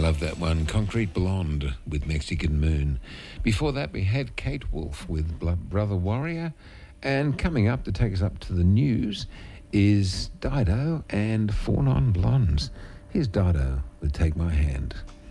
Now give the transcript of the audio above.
love that one. Concrete Blonde with Mexican Moon. Before that, we had Kate Wolf with Brother Warrior. And coming up to take us up to the news is Dido and 4 Non Blondes. Here's Dido with Take My Hand.